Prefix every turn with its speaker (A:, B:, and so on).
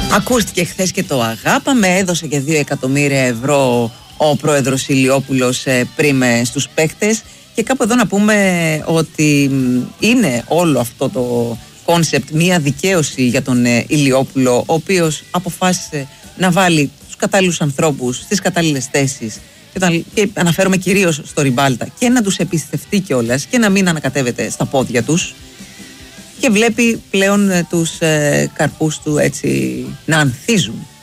A: Ακούστηκε χθες και το αγάπαμε, έδωσε και 2 εκατομμύρια ευρώ ο πρόεδρος Ηλιόπουλος πριν στους παίκτες, και κάπου εδώ να πούμε ότι είναι όλο αυτό το κόνσεπτ μία δικαίωση για τον Ηλιόπουλο, ο οποίος αποφάσισε να βάλει τους κατάλληλους ανθρώπους στις κατάλληλες θέσεις, και αναφέρομαι κυρίως στο Ριμπάλτα, και να τους εμπιστευτεί κιόλας και να μην ανακατεύεται στα πόδια τους, και βλέπει πλέον τους καρπούς του έτσι να ανθίζουν.